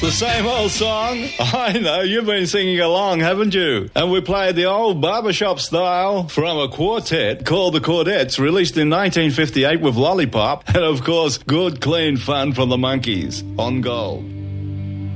The same old song? I know, you've been singing along, haven't you? And we played the old barbershop style from a quartet called the Chordettes, released in 1958 with Lollipop, and of course, Good Clean Fun from the Monkees on Gold.